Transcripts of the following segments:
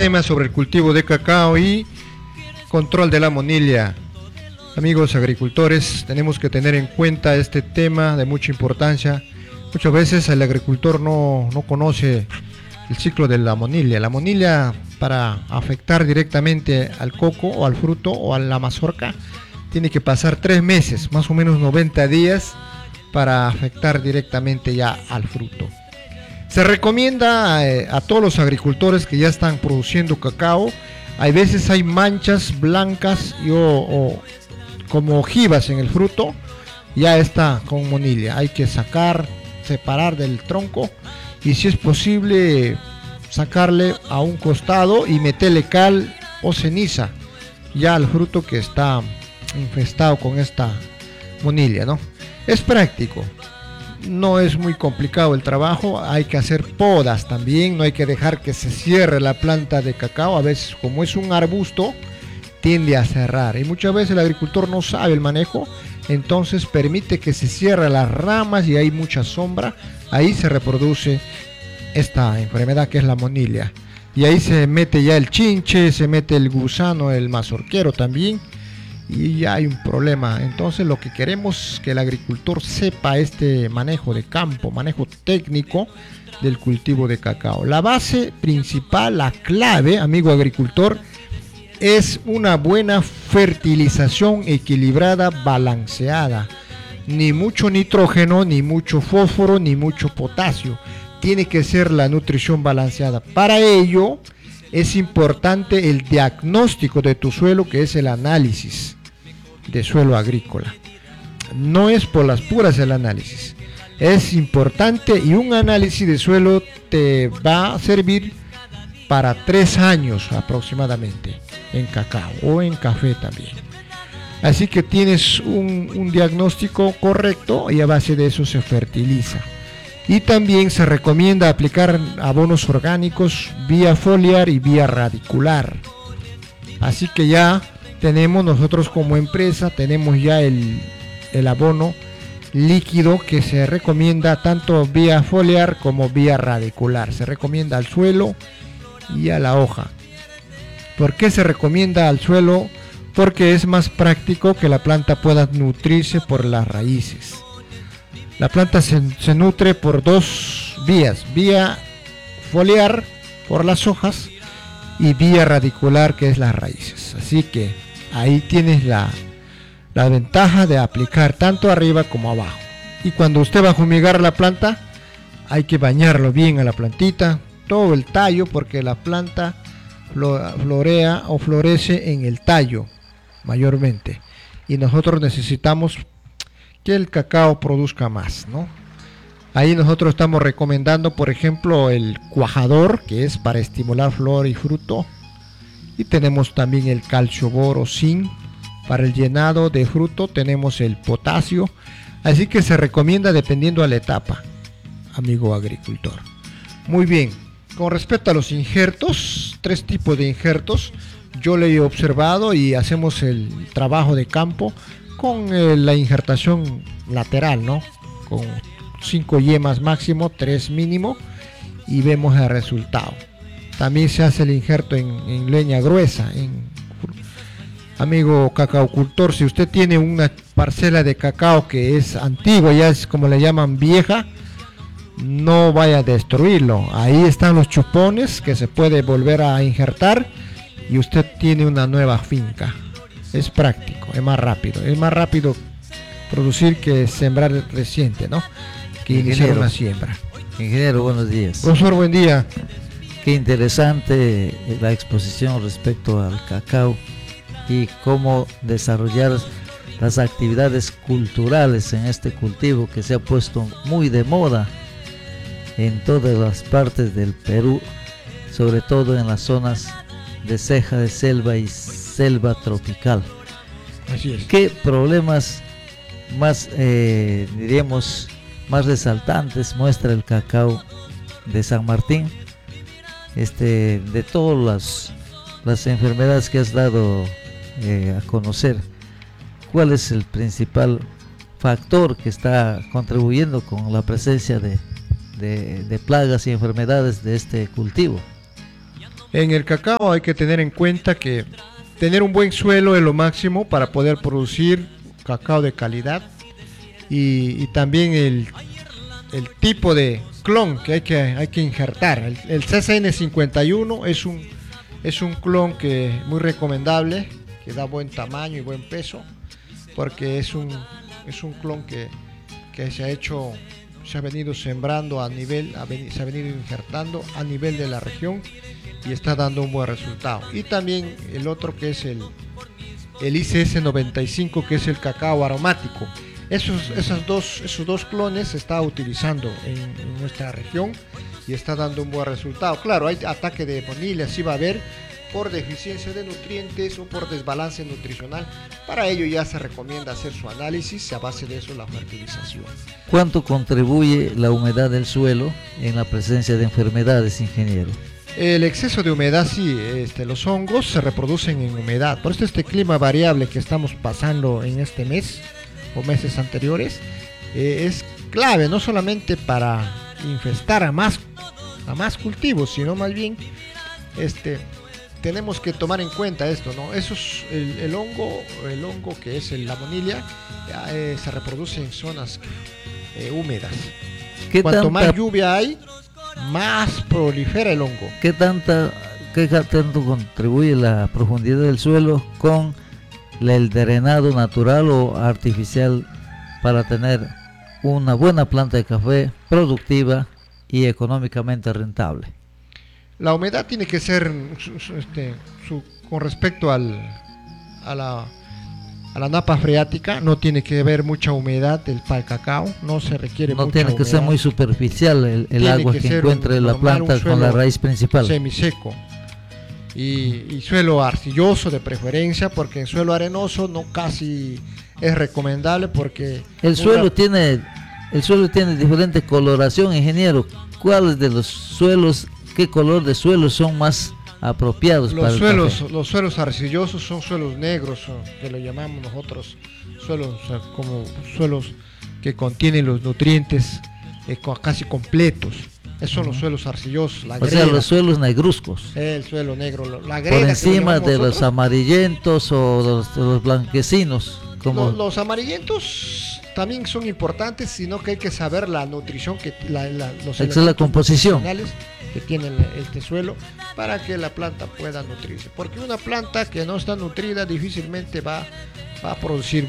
tema sobre el cultivo de cacao y control de la monilla. Amigos agricultores, tenemos que tener en cuenta este tema de mucha importancia. Muchas veces el agricultor no conoce el ciclo de la monilla. La monilla, para afectar directamente al coco o al fruto o a la mazorca, tiene que pasar 3 meses, más o menos 90 días, para afectar directamente ya al fruto. Se recomienda a todos los agricultores que ya están produciendo cacao. Hay veces hay manchas blancas o como ojivas en el fruto, ya está con monilla. Hay que separar del tronco y si es posible sacarle a un costado y meterle cal o ceniza ya al fruto que está infestado con esta monilla, ¿no? Es práctico, no es muy complicado el trabajo. Hay que hacer podas también, no hay que dejar que se cierre la planta de cacao. A veces, como es un arbusto, tiende a cerrar y muchas veces el agricultor no sabe el manejo, entonces permite que se cierren las ramas y hay mucha sombra. Ahí se reproduce esta enfermedad que es la monilla y ahí se mete ya el chinche, se mete el gusano, el mazorquero también, y ya hay un problema. Entonces lo que queremos es que el agricultor sepa este manejo de campo, manejo técnico del cultivo de cacao. La base principal, la clave, amigo agricultor, es una buena fertilización equilibrada, balanceada. Ni mucho nitrógeno, ni mucho fósforo, ni mucho potasio. Tiene que ser la nutrición balanceada. Para ello es importante el diagnóstico de tu suelo, que es el análisis de suelo agrícola. No es por las puras el análisis. Es importante, y un análisis de suelo te va a servir para 3 años aproximadamente en cacao o en café también. Así que tienes un diagnóstico correcto y a base de eso se fertiliza. Y también se recomienda aplicar abonos orgánicos vía foliar y vía radicular. Así que ya tenemos nosotros como empresa, tenemos ya el abono líquido que se recomienda tanto vía foliar como vía radicular. Se recomienda al suelo y a la hoja. ¿Por qué se recomienda al suelo? Porque es más práctico que la planta pueda nutrirse por las raíces. La planta se nutre por 2 vías, vía foliar por las hojas y vía radicular, que es las raíces. Así que ahí tienes la ventaja de aplicar tanto arriba como abajo. Y cuando usted va a fumigar la planta, hay que bañarlo bien a la plantita, todo el tallo, porque la planta florea o florece en el tallo mayormente, y nosotros necesitamos que el cacao produzca más, ¿no? Ahí nosotros estamos recomendando, por ejemplo, el cuajador, que es para estimular flor y fruto, y tenemos también el calcio, boro, zinc para el llenado de fruto, tenemos el potasio. Así que se recomienda dependiendo a la etapa, amigo agricultor. Muy bien. Con respecto a los injertos, 3 tipos de injertos, yo le he observado y hacemos el trabajo de campo con la injertación lateral, ¿no? Con 5 yemas máximo, 3 mínimo, y vemos el resultado. También se hace el injerto en leña gruesa. Amigo cacaocultor, si usted tiene una parcela de cacao que es antigua, ya es como le llaman vieja, no vaya a destruirlo. Ahí están los chupones que se puede volver a injertar y usted tiene una nueva finca. Es práctico, es más rápido producir que sembrar reciente, ¿no? Que iniciar una siembra. Ingeniero, buenos días. Profesor, buen día. Qué interesante la exposición respecto al cacao y cómo desarrollar las actividades culturales en este cultivo que se ha puesto muy de moda en todas las partes del Perú, sobre todo en las zonas de ceja de selva y selva tropical. Así es. ¿Qué problemas más, diríamos, más resaltantes muestra el cacao de San Martín? De todas las enfermedades que has dado a conocer, ¿cuál es el principal factor que está contribuyendo con la presencia de plagas y enfermedades de este cultivo? En el cacao hay que tener en cuenta que tener un buen suelo es lo máximo para poder producir cacao de calidad y también el tipo de clon que hay que injertar. El CCN 51 es un clon que muy recomendable, que da buen tamaño y buen peso, porque es un clon que se ha venido sembrando se ha venido injertando a nivel de la región y está dando un buen resultado. Y también el otro que es el ICS 95, que es el cacao aromático. Esos dos clones se está utilizando en nuestra región y está dando un buen resultado. Claro, hay ataque de bonilla, sí va a haber, por deficiencia de nutrientes o por desbalance nutricional. Para ello ya se recomienda hacer su análisis y a base de eso la fertilización. ¿Cuánto contribuye la humedad del suelo en la presencia de enfermedades, ingeniero? El exceso de humedad, sí, los hongos se reproducen en humedad. Por eso este clima variable que estamos pasando en este mes o meses anteriores es clave, no solamente para infestar a más cultivos, sino más bien tenemos que tomar en cuenta esto, ¿no? Eso es el hongo que es la monilla, se reproduce en zonas húmedas. Cuanto más lluvia hay, más prolifera el hongo. ¿Qué tanto contribuye la profundidad del suelo con el drenado natural o artificial para tener una buena planta de café productiva y económicamente rentable? La humedad tiene que ser con respecto a la napa freática, no tiene que haber mucha humedad para el cacao, no se requiere mucha humedad. No tiene que ser muy superficial el agua que encuentre la planta con la raíz principal. Semiseco y suelo arcilloso de preferencia, porque en suelo arenoso no casi es recomendable porque el suelo tiene diferente coloración, ingeniero. ¿Cuáles de los suelos, qué color de suelos son más apropiados para el café? Los suelos arcillosos son suelos negros, que lo llamamos nosotros suelos, como suelos que contienen los nutrientes casi completos. Esos son los suelos arcillosos, la greda. O sea, los suelos negruzcos. El suelo negro, la greda. Por encima de los amarillentos o los blanquecinos. Los amarillentos también son importantes, sino que hay que saber la nutrición, la composición que tiene este suelo para que la planta pueda nutrirse. Porque una planta que no está nutrida difícilmente va a producir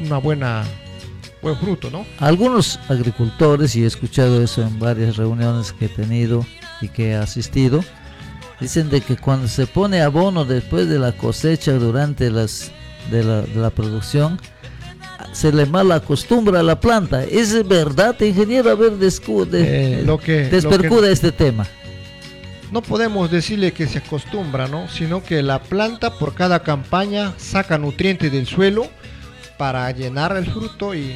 buen fruto, ¿no? Algunos agricultores, y he escuchado eso en varias reuniones que he tenido y que he asistido, dicen de que cuando se pone abono después de la cosecha, durante de la producción, se le mal acostumbra a la planta. ¿Es verdad, ingeniero? A ver, despercuda este tema. No podemos decirle que se acostumbra, ¿no? Sino que la planta por cada campaña saca nutrientes del suelo para llenar el fruto y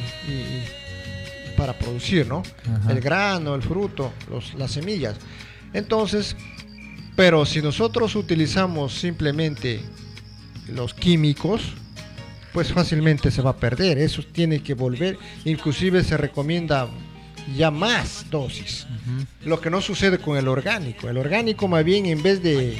para producir, ¿no? Ajá. El grano, el fruto, las semillas. Entonces, pero si nosotros utilizamos simplemente los químicos, pues fácilmente se va a perder. Eso tiene que volver, inclusive se recomienda ya más dosis. Uh-huh. Lo que no sucede con el orgánico. El orgánico, más bien, en vez de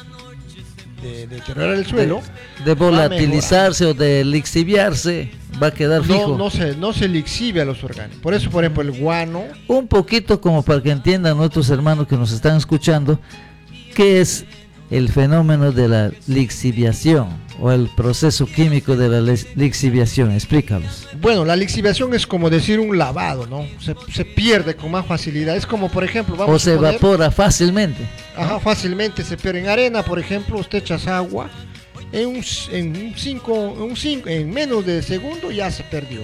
deteriorar el suelo, de volatilizarse o de lixiviarse, va a quedar fijo. No se lixivia los orgánicos. Por eso, por ejemplo, el guano. Un poquito como para que entiendan nuestros hermanos que nos están escuchando, ¿qué es el fenómeno de la lixiviación o el proceso químico de la lixiviación? Explícalos. Bueno, la lixiviación es como decir un lavado, ¿no? Se pierde con más facilidad. Es como, por ejemplo, evapora fácilmente. Ajá, fácilmente se pierde. En arena, por ejemplo, usted echas agua, en menos de segundo ya se perdió.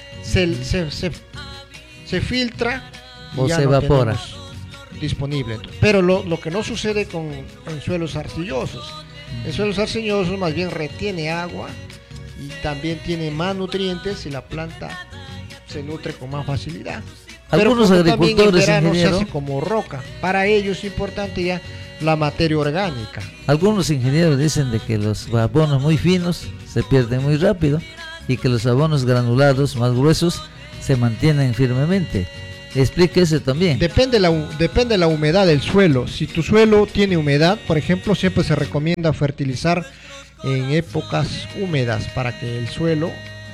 Se filtra y o ya se evapora. Disponible. Pero lo que no sucede en suelos arcillosos. En suelos arcillosos más bien retiene agua y también tiene más nutrientes y la planta se nutre con más facilidad. Algunos agricultores, en verano se hace como roca. Para ellos es importante ya la materia orgánica. Algunos ingenieros dicen de que los abonos muy finos se pierden muy rápido y que los abonos granulados más gruesos se mantienen firmemente. Explíquese también. Depende de la humedad del suelo. Si tu suelo tiene humedad, por ejemplo, siempre se recomienda fertilizar en épocas húmedas para que el suelo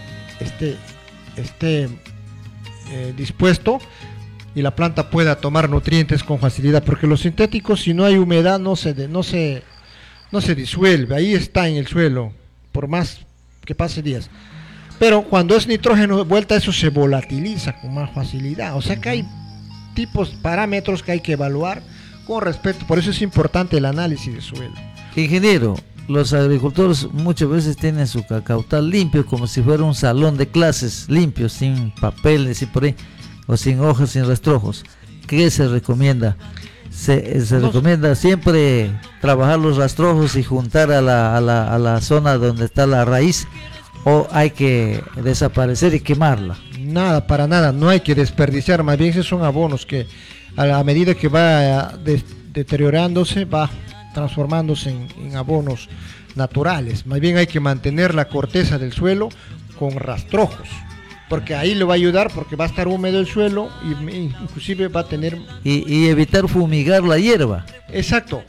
esté dispuesto y la planta pueda tomar nutrientes con facilidad, porque los sintéticos, si no hay humedad, no se disuelve, ahí está en el suelo por más que pase días. Pero cuando es nitrógeno de vuelta, eso se volatiliza con más facilidad. O sea que hay parámetros que hay que evaluar con respecto. Por eso es importante el análisis de suelo. Ingeniero, los agricultores muchas veces tienen su cacautal limpio, como si fuera un salón de clases limpio, sin papeles y por ahí, o sin hojas, sin rastrojos. ¿Qué se recomienda? Se recomienda siempre trabajar los rastrojos y juntar a la zona donde está la raíz, o hay que desaparecer y quemarla. Nada, para nada, no hay que desperdiciar, más bien esos son abonos que a la medida que va deteriorándose, va transformándose en abonos naturales. Más bien hay que mantener la corteza del suelo con rastrojos, porque ahí le va a ayudar, porque va a estar húmedo el suelo y inclusive va a tener... Y evitar fumigar la hierba. Exacto.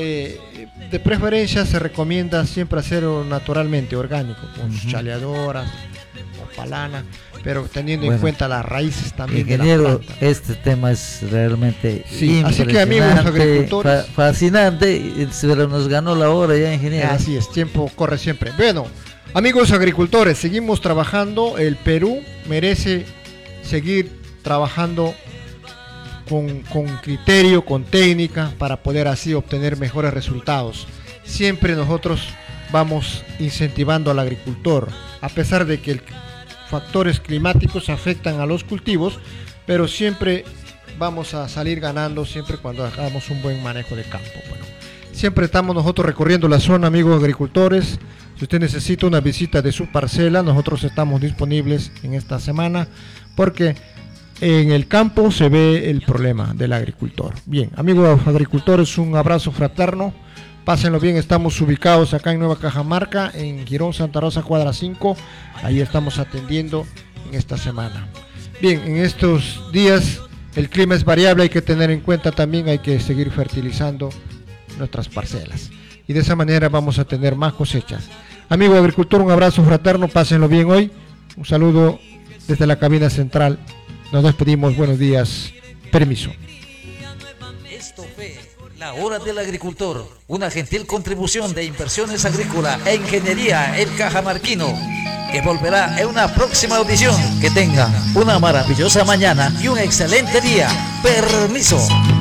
De preferencia se recomienda siempre hacerlo naturalmente, orgánico, con sus chaleadoras o palana, pero teniendo en cuenta las raíces también. Ingeniero, de la planta. este tema es realmente así que, amigos agricultores, fascinante, pero nos ganó la hora ya, ingeniero. Así es, tiempo corre siempre. Bueno, amigos agricultores, seguimos trabajando. El Perú merece seguir trabajando con criterio, con técnica, para poder así obtener mejores resultados. Siempre nosotros vamos incentivando al agricultor, a pesar de que factores climáticos afectan a los cultivos, pero siempre vamos a salir ganando siempre cuando hagamos un buen manejo de campo. Bueno, siempre estamos nosotros recorriendo la zona, amigos agricultores. Si usted necesita una visita de su parcela, nosotros estamos disponibles en esta semana, porque en el campo se ve el problema del agricultor. Bien, amigos agricultores, un abrazo fraterno. Pásenlo bien, estamos ubicados acá en Nueva Cajamarca, en Girón Santa Rosa, cuadra 5. Ahí estamos atendiendo en esta semana. Bien, en estos días el clima es variable, hay que tener en cuenta también, hay que seguir fertilizando nuestras parcelas. Y de esa manera vamos a tener más cosechas. Amigo agricultor, un abrazo fraterno, pásenlo bien hoy. Un saludo desde la cabina central. Nos despedimos, buenos días, permiso. Esto fue La Hora del Agricultor, una gentil contribución de Inversiones Agrícola e Ingeniería El Cajamarquino, que volverá en una próxima audición. Que tenga una maravillosa mañana y un excelente día. Permiso.